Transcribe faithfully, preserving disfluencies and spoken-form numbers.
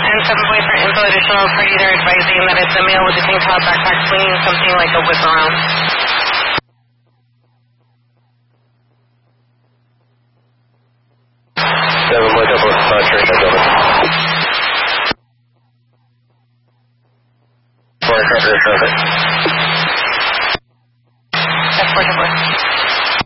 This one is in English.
And seven point for info additional parties are advising that it's a male with a pink top backpack swinging something like a whip around. seven point double uh, train that over. Four, cover, traffic.